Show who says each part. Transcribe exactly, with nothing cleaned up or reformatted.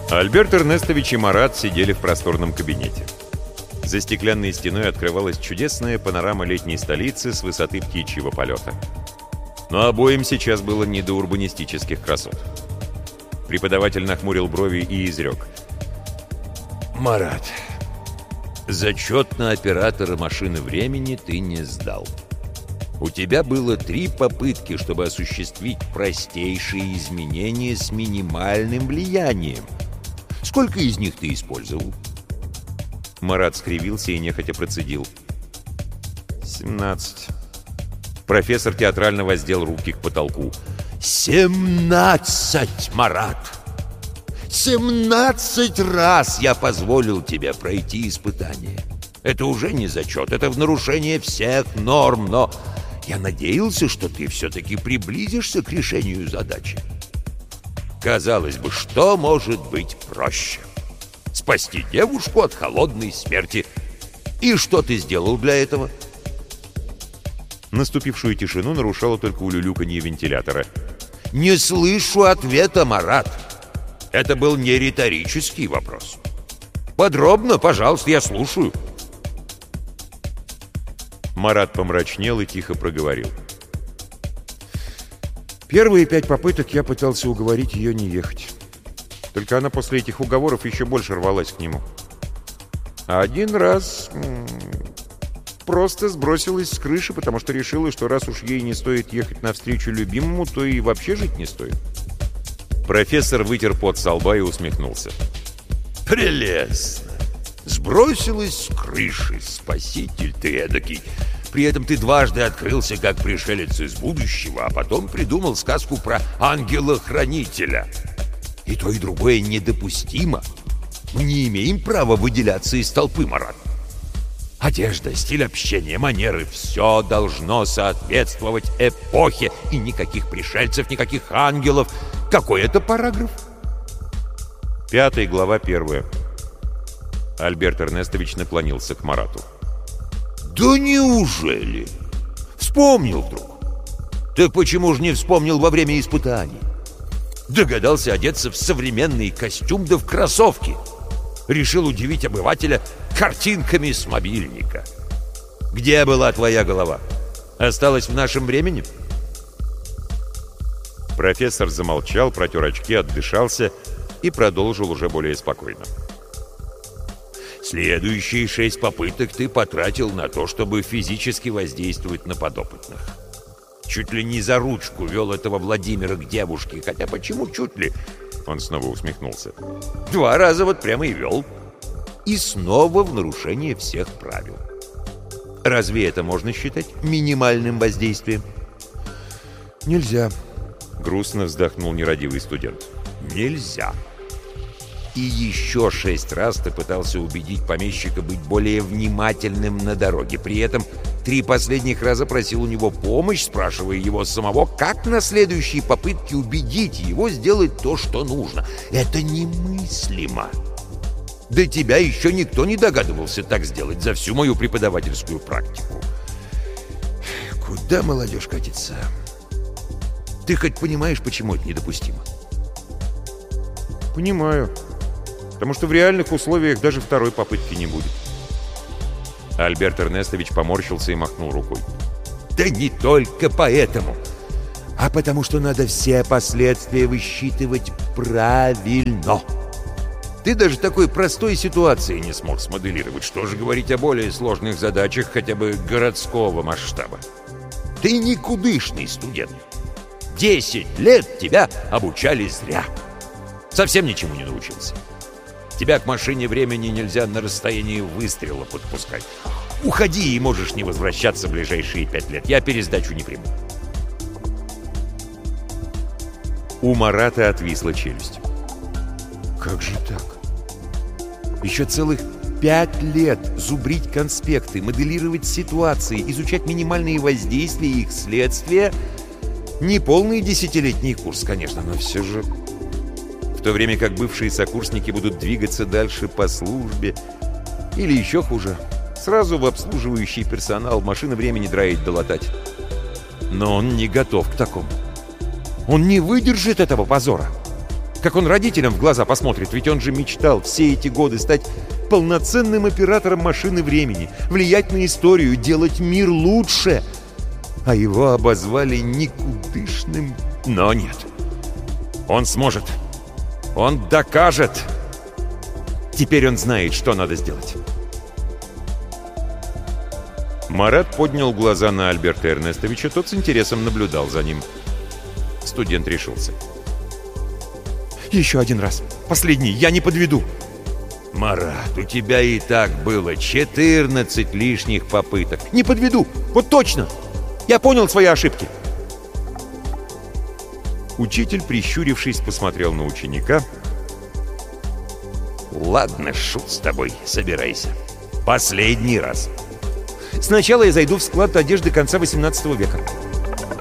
Speaker 1: Альберт Эрнестович и Марат сидели в просторном кабинете. За стеклянной стеной открывалась чудесная панорама летней столицы с высоты птичьего полета. Но обоим сейчас было не до урбанистических красот. Преподаватель нахмурил брови и изрек: «Марат, зачет на оператора машины времени ты не сдал. У тебя было три попытки, чтобы осуществить простейшие изменения с минимальным влиянием. Сколько из них ты использовал?» Марат скривился и нехотя процедил: «Семнадцать». Профессор театрально воздел руки к потолку. «Семнадцать, Марат! Семнадцать раз я позволил тебе пройти испытание. Это уже не зачет, это в нарушение всех норм, но я надеялся, что ты все-таки приблизишься к решению задачи. Казалось бы, что может быть проще? Спасти девушку от холодной смерти. И что ты сделал для этого?» Наступившую тишину нарушало только улюлюканье вентилятора. «Не слышу ответа, Марат. Это был не риторический вопрос. Подробно, пожалуйста, я слушаю». Марат помрачнел и тихо проговорил: «Первые пять попыток я пытался уговорить ее не ехать. Только она после этих уговоров еще больше рвалась к нему. А один раз просто сбросилась с крыши, потому что решила, что раз уж ей не стоит ехать навстречу любимому, то и вообще жить не стоит». Профессор вытер пот со лба и усмехнулся. «Прелестно! Сбросилась с крыши, спаситель ты эдакий. При этом ты дважды открылся как пришелец из будущего, а потом придумал сказку про ангела-хранителя. И то, и другое недопустимо. Мы не имеем права выделяться из толпы, Марат. Одежда, стиль общения, манеры — все должно соответствовать эпохе. И никаких пришельцев, никаких ангелов. Какой это параграф?» Пятая глава, первая. Альберт Эрнестович наклонился к Марату. «Да неужели? Вспомнил вдруг? Так почему же не вспомнил во время испытаний? Догадался одеться в современный костюм да в кроссовки. Решил удивить обывателя картинками с мобильника. Где была твоя голова? Осталась в нашем времени?» Профессор замолчал, протер очки, отдышался и продолжил уже более спокойно. «Следующие шесть попыток ты потратил на то, чтобы физически воздействовать на подопытных. Чуть ли не за ручку вел этого Владимира к девушке. Хотя почему чуть ли?» Он снова усмехнулся. «Два раза вот прямо и вел. И снова в нарушение всех правил. Разве это можно считать минимальным воздействием?» «Нельзя», — грустно вздохнул нерадивый студент. «Нельзя. И еще шесть раз ты пытался убедить помещика быть более внимательным на дороге. При этом три последних раза просил у него помощь, спрашивая его самого, как на следующей попытке убедить его сделать то, что нужно. Это немыслимо. До тебя еще никто не догадывался так сделать за всю мою преподавательскую практику. Куда молодежь катится? Ты хоть понимаешь, почему это недопустимо?» «Понимаю. Потому что в реальных условиях даже второй попытки не будет». Альберт Эрнестович поморщился и махнул рукой. «Да не только поэтому, а потому что надо все последствия высчитывать правильно. Ты даже такой простой ситуации не смог смоделировать. Что же говорить о более сложных задачах хотя бы городского масштаба? Ты никудышный студент. Десять лет тебя обучали зря. Совсем ничему не научился. Тебя к машине времени нельзя на расстоянии выстрела подпускать. Уходи, и можешь не возвращаться в ближайшие пять лет. Я пересдачу не приму». У Марата отвисла челюсть. «Как же так? Еще целых пять лет зубрить конспекты, моделировать ситуации, изучать минимальные воздействия и их следствия. Не полный десятилетний курс, конечно, но все же... В то время как бывшие сокурсники будут двигаться дальше по службе. Или еще хуже, сразу в обслуживающий персонал машины времени драить да латать. Но он не готов к такому. Он не выдержит этого позора. Как он родителям в глаза посмотрит, ведь он же мечтал все эти годы стать полноценным оператором машины времени, влиять на историю, делать мир лучше. А его обозвали никудышным. Но нет. Он сможет. Он докажет. Теперь он знает, что надо сделать. Марат поднял глаза на Альберта Эрнестовича, тот с интересом наблюдал за ним. Студент решился. «Еще один раз. Последний. Я не подведу». «Марат, у тебя и так было четырнадцать лишних попыток». «Не подведу. Вот точно. Я понял свои ошибки». Учитель, прищурившись, посмотрел на ученика. «Ладно, шут с тобой. Собирайся. Последний раз. Сначала я зайду в склад одежды конца восемнадцатого века.